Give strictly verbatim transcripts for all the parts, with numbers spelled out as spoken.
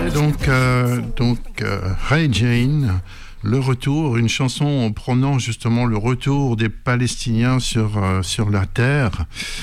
Donc, euh, donc euh, Ray Jane, le retour, une chanson prenant justement le retour des Palestiniens sur, euh, sur la terre.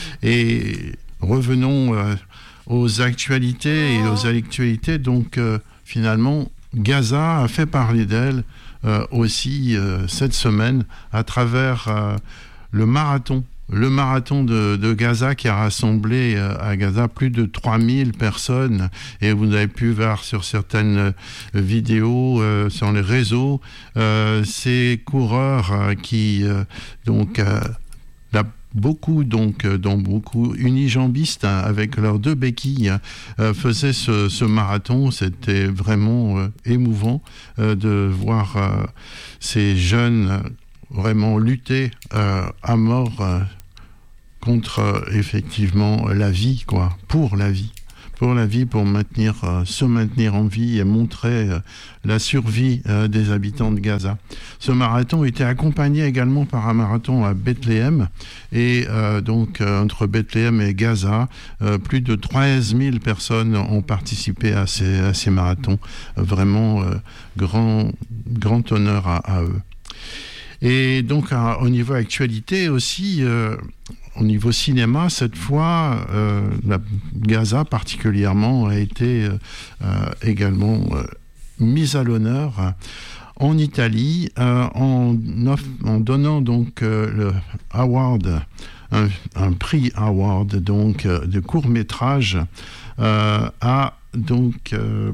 Et revenons euh, aux actualités et aux actualités. Donc, euh, finalement, Gaza a fait parler d'elle euh, aussi euh, cette semaine à travers euh, le marathon. Le marathon de, de Gaza qui a rassemblé euh, à Gaza plus de trois mille personnes, et vous avez pu voir sur certaines euh, vidéos euh, sur les réseaux euh, ces coureurs euh, qui euh, donc euh, la beaucoup donc euh, dont beaucoup unijambistes hein, avec leurs deux béquilles euh, faisaient ce, ce marathon. C'était vraiment euh, émouvant euh, de voir euh, ces jeunes euh, vraiment lutter euh, à mort euh, contre euh, effectivement la vie, quoi, pour la vie, pour la vie, pour maintenir, euh, se maintenir en vie et montrer euh, la survie euh, des habitants de Gaza. Ce marathon était accompagné également par un marathon à Bethléem, et euh, donc euh, entre Bethléem et Gaza, euh, plus de treize mille personnes ont participé à ces, à ces marathons. Euh, vraiment euh, grand, grand honneur à, à eux. Et donc, à, au niveau actualité aussi, euh, au niveau cinéma, cette fois, euh, la Gaza particulièrement a été euh, également euh, mise à l'honneur en Italie euh, en, en donnant donc euh, le award, un, un prix award donc euh, de court métrage euh, à donc euh,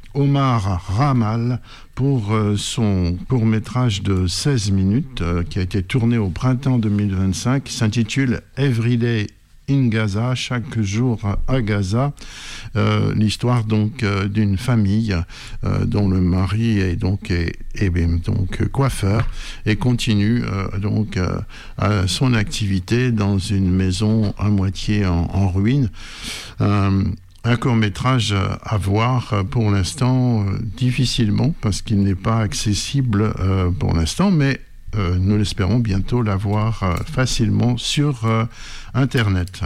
Omar Ramal pour euh, son court-métrage de seize minutes euh, qui a été tourné au printemps deux mille vingt-cinq, qui s'intitule Everyday in Gaza, chaque jour à Gaza, euh, l'histoire donc euh, d'une famille euh, dont le mari est donc est, est, donc coiffeur et continue euh, donc euh, à son activité dans une maison à moitié en, en ruine. Euh, Un court-métrage à voir pour l'instant euh, difficilement parce qu'il n'est pas accessible euh, pour l'instant, mais euh, nous l'espérons bientôt l'avoir euh, facilement sur euh, Internet.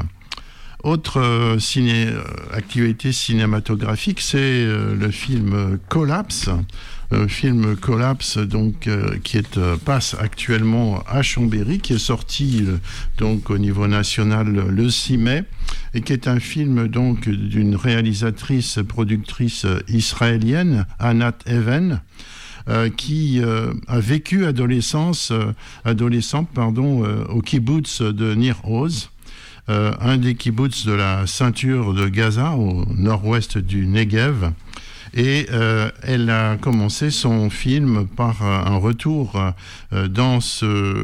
Autre euh, ciné, euh, activité cinématographique, c'est euh, le film Collapse. Le film Collapse, donc, euh, qui est, euh, passe actuellement à Chambéry, qui est sorti euh, donc, au niveau national le six mai, et qui est un film donc, d'une réalisatrice, productrice israélienne, Anat Even, euh, qui euh, a vécu adolescence, euh, adolescente pardon, euh, au kibbutz de Nir Oz, euh, un des kibbutz de la ceinture de Gaza, au nord-ouest du Negev. Et euh, elle a commencé son film par un retour euh, dans ce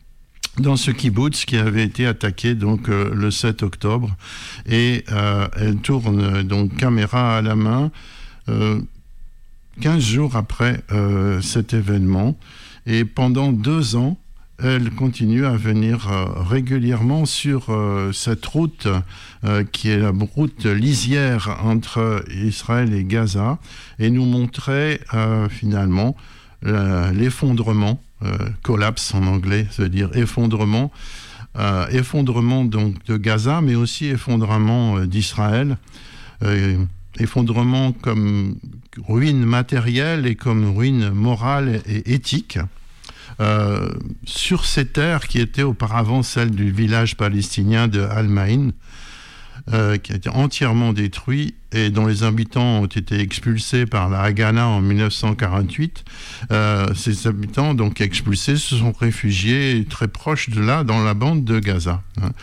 dans ce kibbutz qui avait été attaqué donc euh, le sept octobre, et euh, elle tourne donc caméra à la main euh, quinze jours après euh, cet événement, et pendant deux ans elle continue à venir euh, régulièrement sur euh, cette route euh, qui est la route lisière entre Israël et Gaza, et nous montrer euh, finalement euh, l'effondrement, euh, collapse en anglais, c'est-à-dire effondrement, euh, effondrement donc de Gaza, mais aussi effondrement euh, d'Israël, euh, effondrement comme ruine matérielle et comme ruine morale et éthique. Euh, sur ces terres qui étaient auparavant celles du village palestinien de Al-Maïn, euh, qui a été entièrement détruit et dont les habitants ont été expulsés par la Haganah en dix-neuf cent quarante-huit. Euh, ces habitants donc expulsés se sont réfugiés très proches de là, dans la bande de Gaza. Hein.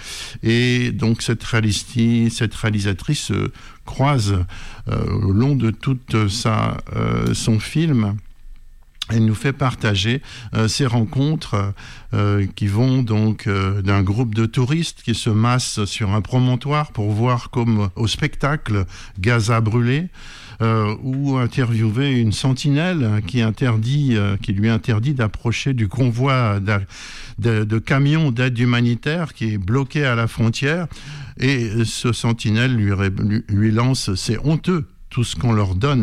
Et donc cette, réalisti, cette réalisatrice euh, croise euh, au long de tout sa, euh, son film. Elle nous fait partager euh, ces rencontres euh, qui vont donc euh, d'un groupe de touristes qui se massent sur un promontoire pour voir comme au spectacle Gaza brûlé, euh, ou interviewer une sentinelle qui, interdit, euh, qui lui interdit d'approcher du convoi de, de, de camions d'aide humanitaire qui est bloqué à la frontière, et ce sentinelle lui, lui, lui lance « c'est honteux tout ce qu'on leur donne ».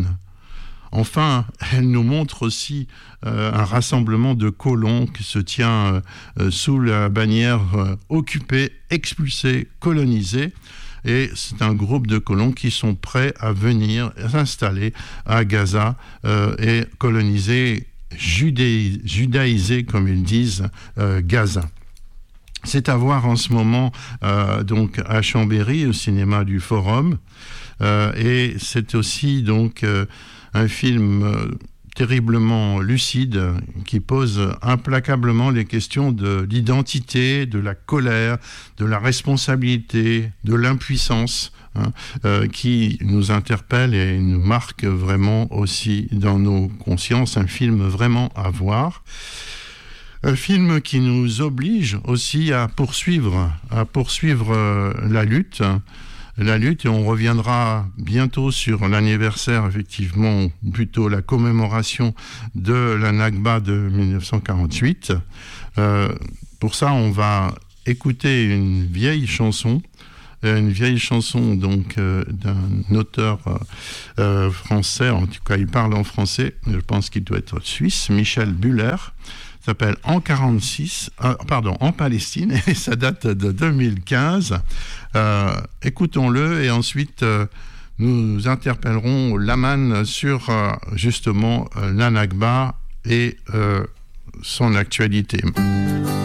Enfin, elle nous montre aussi euh, un rassemblement de colons qui se tient euh, sous la bannière euh, occupée, expulsée, colonisée. et c'est un groupe de colons qui sont prêts à venir s'installer à Gaza euh, et coloniser, judé- judaïser, comme ils disent, euh, Gaza. C'est à voir en ce moment euh, donc à Chambéry, au cinéma du Forum, euh, et c'est aussi donc euh, un film euh, terriblement lucide qui pose implacablement les questions de l'identité, de la colère, de la responsabilité, de l'impuissance, hein, euh, qui nous interpelle et nous marque vraiment aussi dans nos consciences. Un film vraiment à voir. Un film qui nous oblige aussi à poursuivre, à poursuivre euh, la lutte. La lutte, et on reviendra bientôt sur l'anniversaire, effectivement, plutôt la commémoration de la Nakba de dix-neuf cent quarante-huit. Euh, pour ça, on va écouter une vieille chanson, une vieille chanson donc euh, d'un auteur euh, français, en tout cas il parle en français, je pense qu'il doit être suisse, Michel Buller. S'appelle En quarante-six, euh, pardon, En Palestine, et ça date de deux mille quinze. Euh, écoutons-le et ensuite euh, nous interpellerons Laman sur euh, justement euh, la Nakba et euh, son actualité.